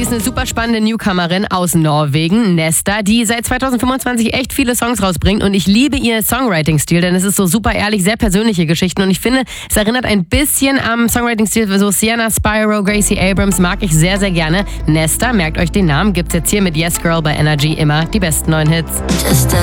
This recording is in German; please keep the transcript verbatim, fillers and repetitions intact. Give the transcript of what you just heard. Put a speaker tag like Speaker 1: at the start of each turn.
Speaker 1: ist eine super spannende Newcomerin aus Norwegen, Nesta, die seit zweitausendfünfundzwanzig echt viele Songs rausbringt und ich liebe ihr Songwriting-Stil, denn es ist so super ehrlich, sehr persönliche Geschichten und ich finde, es erinnert ein bisschen am Songwriting-Stil so Sienna Spyro, Gracie Abrams, mag ich sehr, sehr gerne. Nesta, merkt euch den Namen, gibt's jetzt hier mit Yes Girl bei Energy immer die besten neuen Hits.